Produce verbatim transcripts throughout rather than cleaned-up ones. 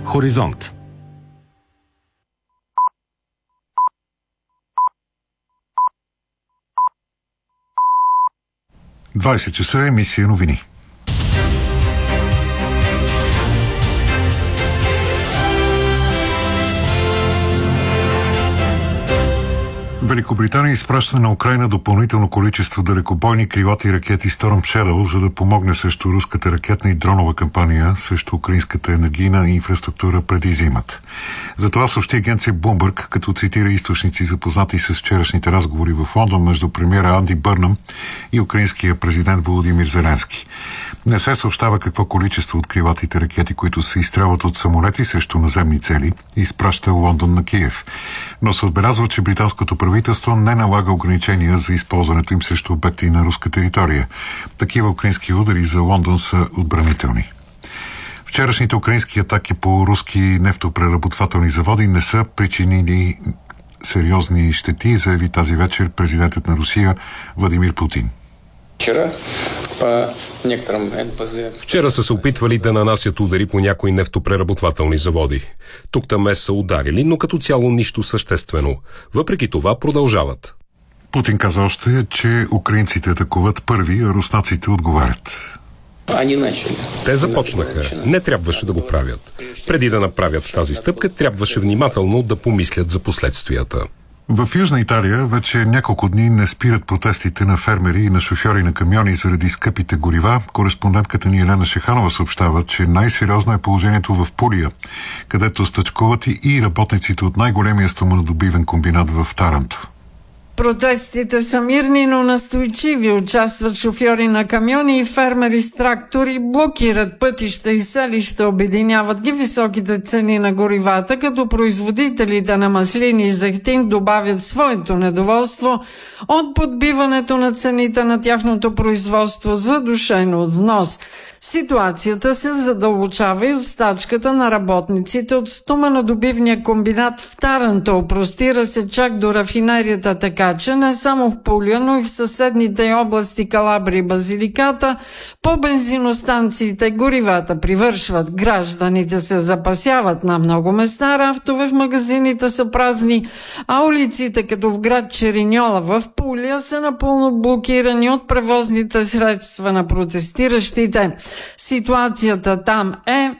Хоризонт. двайсет часа, емисия новини. Великобритания изпраща на Украйна допълнително количество далекобойни крилати ракети Storm Shadow, за да помогне срещу руската ракетна и дронова кампания срещу украинската енергийна инфраструктура преди зимата. Затова съобщи агенция Bloomberg, като цитира източници, запознати с вчерашните разговори в Лондон между премиера Анди Бърнъм и украинския президент Володимир Зеленски. Не се съобщава какво количество от крилатите ракети, които се изстрелват от самолети срещу наземни цели, изпраща Лондон на Киев. Но се отбелязва, че британското правителство не налага ограничения за използването им срещу обекти на руска територия. Такива украински удари за Лондон са отбранителни. Вчерашните украински атаки по руски нефтопреработвателни заводи не са причинили сериозни щети, заяви тази вечер президентът на Русия Владимир Путин. Вчера са се опитвали да нанасят удари по някои нефтопреработвателни заводи. Тук-там са ударили, но като цяло нищо съществено. Въпреки това продължават. Путин каза още, че украинците атакуват първи, а руснаците отговарят. Те започнаха. Не трябваше да го правят. Преди да направят тази стъпка, трябваше внимателно да помислят за последствията. В Южна Италия вече няколко дни не спират протестите на фермери и на шофьори на камиони заради скъпите горива. Кореспондентката ни Елена Шеханова съобщава, че най-сериозно е положението в Пулия, където стачкуват и работниците от най-големия стоманодобивен комбинат в Таранто. Протестите са мирни, но настойчиви. Участват шофьори на камиони и фермери с трактори, блокират пътища и селища, обединяват ги високите цени на горивата, като производителите на маслини и зехтин добавят своето недоволство от подбиването на цените на тяхното производство, задушено от внос. Ситуацията се задълбочава и от стачката на работниците от стоманодобивния комбинат в Таранто. Простира се чак до рафинерията, така че не само в Пулия, но и в съседните области Калабрия и Базиликата по бензиностанциите горивата привършват. Гражданите се запасяват на много места, рафтове в магазините са празни, а улиците като в град Чериньола в Пулия са напълно блокирани от превозните средства на протестиращите. Ситуацията там е...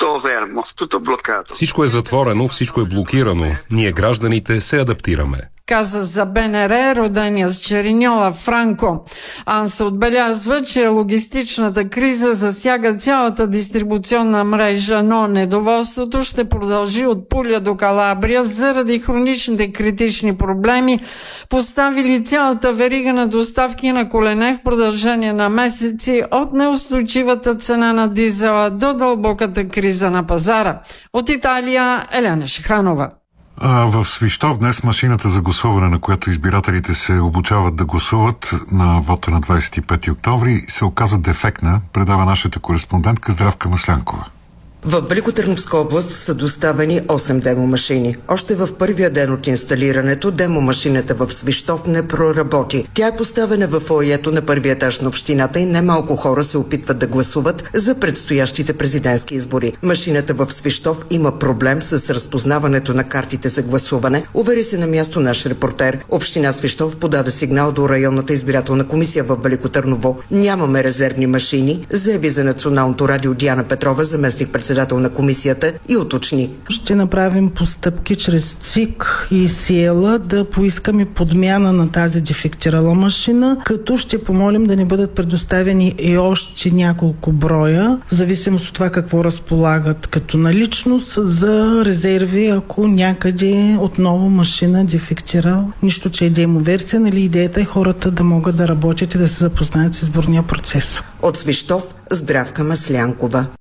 Всичко е затворено, всичко е блокирано. Ние, гражданите, се адаптираме. Каза за БНР роденият в Чериньола Франко. Анса отбелязва, че логистичната криза засяга цялата дистрибуционна мрежа, но недоволството ще продължи от Пулия до Калабрия заради хроничните критични проблеми, поставили цялата верига на доставки на колене в продължение на месеци, от неустойчивата цена на дизела до дълбоката криза на пазара. От Италия, Елена Шеханова. А в Свищов днес машината за гласуване, на която избирателите се обучават да гласуват на вота на двайсет и пети октомври, се оказа дефектна, предава нашата кореспондентка Здравка Маслянкова. В Великотърновска област са доставени осем демомашини. Още в първия ден от инсталирането демомашината в Свищов не проработи. Тя е поставена в фоайето на първия етаж на общината и немалко хора се опитват да гласуват за предстоящите президентски избори. Машината в Свищов има проблем с разпознаването на картите за гласуване, увери се на място наш репортер. Община Свищов подаде сигнал до районната избирателна комисия в Великотърново. Нямаме резервни машини, заяви за Националното радио Диана Петрова, заместник председател на комисията, и уточни. Ще направим постъпки чрез ЦИК и СИЕЛА да поискаме подмяна на тази дефектирала машина, като ще помолим да ни бъдат предоставени и още няколко броя, в зависимост от това какво разполагат като наличност, за резерви, ако някъде отново машина дефектира. Нищо, че е демоверсия, нали, идеята е хората да могат да работят и да се запознаят с изборния процес. От Свищов, Здравка Маслянкова.